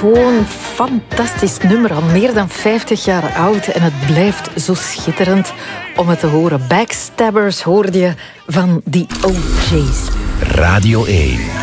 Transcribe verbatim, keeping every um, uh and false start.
gewoon fantastisch nummer, al meer dan vijftig jaar oud. En het blijft zo schitterend om het te horen. Backstabbers hoorde je van The O J's. Radio één.